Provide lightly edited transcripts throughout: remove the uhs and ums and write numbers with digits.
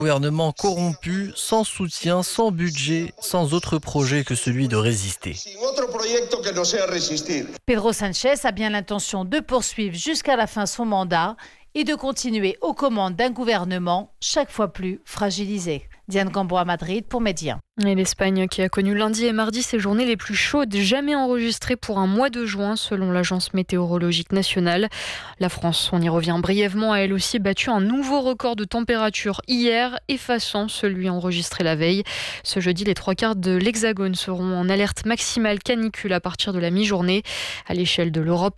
Gouvernement corrompu, sans soutien, sans budget, sans autre projet que celui de résister. Pedro Sánchez a bien l'intention de poursuivre jusqu'à la fin son mandat et de continuer aux commandes d'un gouvernement chaque fois plus fragilisé. Diane Gambo à Madrid pour Média. Et l'Espagne qui a connu lundi et mardi ses journées les plus chaudes jamais enregistrées pour un mois de juin selon l'Agence météorologique nationale. La France, on y revient brièvement, a elle aussi battu un nouveau record de température hier, effaçant celui enregistré la veille. Ce jeudi, les 3/4 de l'Hexagone seront en alerte maximale canicule à partir de la mi-journée. À l'échelle de l'Europe,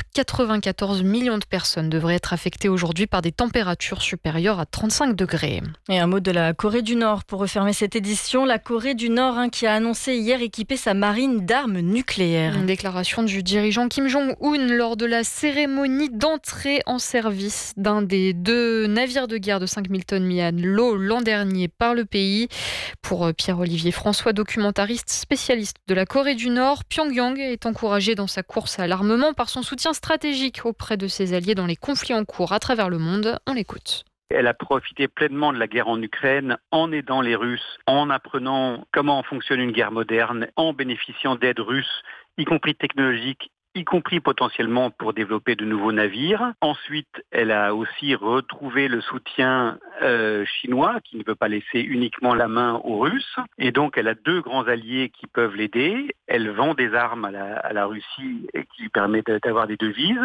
94 millions de personnes devraient être affectées aujourd'hui par des températures supérieures à 35 degrés. Et un mot de la Corée du Nord pour refermer cette édition. La Corée du Nord qui a annoncé hier équiper sa marine d'armes nucléaires. Une déclaration du dirigeant Kim Jong-un lors de la cérémonie d'entrée en service d'un des 2 navires de guerre de 5000 tonnes mis à l'eau l'an dernier par le pays. Pour Pierre-Olivier François, documentariste spécialiste de la Corée du Nord, Pyongyang est encouragé dans sa course à l'armement par son soutien stratégique auprès de ses alliés dans les conflits en cours à travers le monde. On l'écoute. Elle a profité pleinement de la guerre en Ukraine en aidant les Russes, en apprenant comment fonctionne une guerre moderne, en bénéficiant d'aides russes, y compris technologiques, y compris potentiellement pour développer de nouveaux navires. Ensuite, elle a aussi retrouvé le soutien chinois, qui ne veut pas laisser uniquement la main aux Russes. Et donc, elle a 2 grands alliés qui peuvent l'aider. Elle vend des armes à la Russie et qui lui permet d'avoir des devises.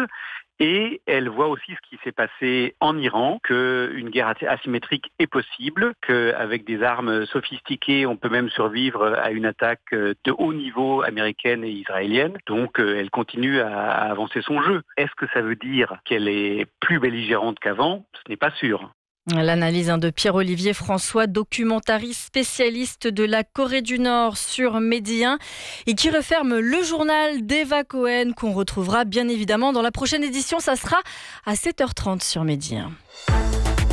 Et elle voit aussi ce qui s'est passé en Iran, qu'une guerre asymétrique est possible, qu'avec des armes sophistiquées, on peut même survivre à une attaque de haut niveau américaine et israélienne. Donc elle continue à avancer son jeu. Est-ce que ça veut dire qu'elle est plus belligérante qu'avant ? Ce n'est pas sûr. L'analyse de Pierre-Olivier François, documentariste spécialiste de la Corée du Nord sur Medi 1 et qui referme le journal d'Eva Cohen qu'on retrouvera bien évidemment dans la prochaine édition. Ça sera à 7h30 sur Medi 1.